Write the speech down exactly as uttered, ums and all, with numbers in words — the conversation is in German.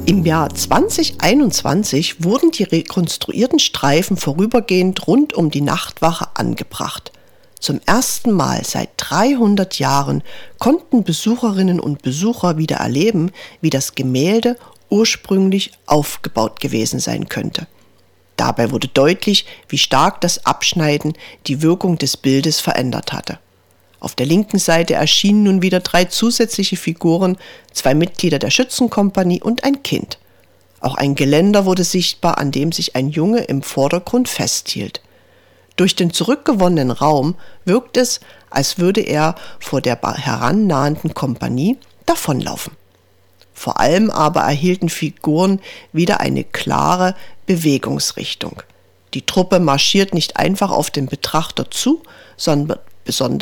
Im Jahr zweitausendeinundzwanzig wurden die rekonstruierten Streifen vorübergehend rund um die Nachtwache angebracht. Zum ersten Mal seit dreihundert Jahren konnten Besucherinnen und Besucher wieder erleben, wie das Gemälde ursprünglich aufgebaut gewesen sein könnte. Dabei wurde deutlich, wie stark das Abschneiden die Wirkung des Bildes verändert hatte. Auf der linken Seite erschienen nun wieder drei zusätzliche Figuren, zwei Mitglieder der Schützenkompanie und ein Kind. Auch ein Geländer wurde sichtbar, an dem sich ein Junge im Vordergrund festhielt. Durch den zurückgewonnenen Raum wirkt es, als würde er vor der herannahenden Kompanie davonlaufen. Vor allem aber erhielten Figuren wieder eine klare Bewegungsrichtung. Die Truppe marschiert nicht einfach auf den Betrachter zu, sondern besonders